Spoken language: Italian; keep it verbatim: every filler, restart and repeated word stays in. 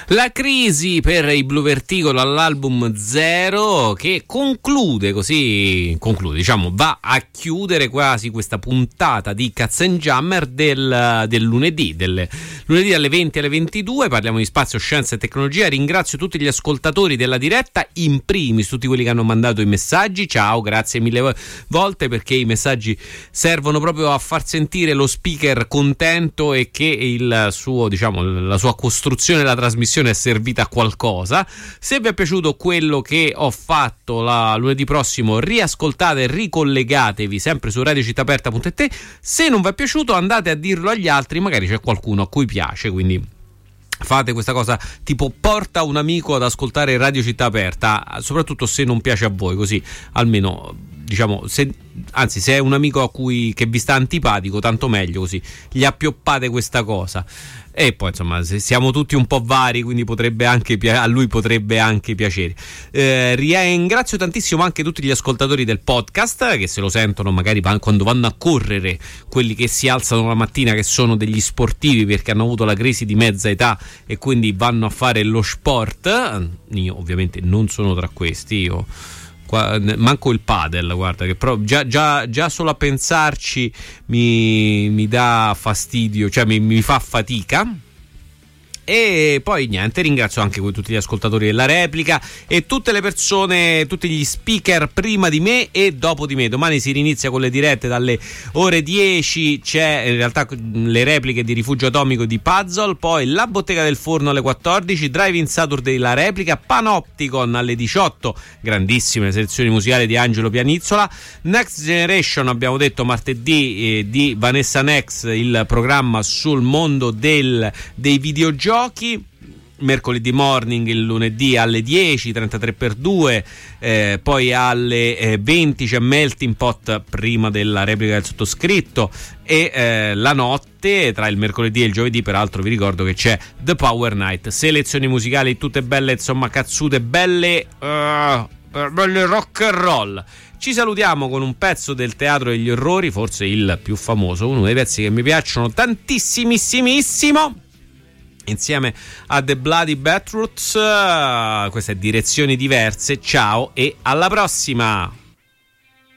La crisi per i Blue Vertigo dall'album Zero, che conclude così, conclude, diciamo, va a chiudere quasi questa puntata di Cats and Jammer del, del lunedì, del lunedì alle venti alle ventidue. Parliamo di spazio, scienza e tecnologia. Ringrazio tutti gli ascoltatori della diretta, in primis tutti quelli che hanno mandato i messaggi. Ciao, grazie mille volte, perché i messaggi servono proprio a far sentire lo speaker contento e che il suo, diciamo, la sua costruzione, la trasmissione è servita a qualcosa. Se vi è piaciuto quello che ho fatto la lunedì prossimo, riascoltate, ricollegatevi sempre su radio città aperta punto it. Se non vi è piaciuto, andate a dirlo agli altri, magari c'è qualcuno a cui piace, quindi fate questa cosa, tipo porta un amico ad ascoltare Radio Città Aperta, soprattutto se non piace a voi, così almeno, diciamo, se, anzi se è un amico a cui che vi sta antipatico, tanto meglio, così gli appioppate questa cosa. E poi insomma siamo tutti un po' vari, quindi potrebbe anche a lui potrebbe anche piacere. Eh, ringrazio tantissimo anche tutti gli ascoltatori del podcast che se lo sentono magari quando vanno a correre, quelli che si alzano la mattina, che sono degli sportivi perché hanno avuto la crisi di mezza età e quindi vanno a fare lo sport. Io ovviamente non sono tra questi, io manco il padel, guarda, che però già, già, già solo a pensarci mi, mi dà fastidio, cioè mi, mi fa fatica. E poi niente, ringrazio anche tutti gli ascoltatori della replica e tutte le persone, tutti gli speaker prima di me e dopo di me. Domani si rinizia con le dirette dalle ore dieci, c'è in realtà le repliche di Rifugio Atomico di Puzzle, poi La Bottega del Forno alle quattordici, Drive-in Saturday la replica, Panopticon alle diciotto, grandissime selezioni musicali di Angelo Pianizzola, Next Generation abbiamo detto martedì eh, di Vanessa Nex, il programma sul mondo del, dei videogiochi. Giochi, mercoledì morning, il lunedì alle dieci, trentatré per due, eh, poi alle eh, venti c'è Melting Pot prima della replica del sottoscritto e eh, la notte tra il mercoledì e il giovedì, peraltro vi ricordo che c'è The Power Night, selezioni musicali tutte belle, insomma cazzute belle, uh, belle rock and roll. Ci salutiamo con un pezzo del Teatro degli Orrori, forse il più famoso, uno dei pezzi che mi piacciono tantissimissimissimo, insieme a The Bloody Beetroots. Uh, queste direzioni diverse. Ciao e alla prossima.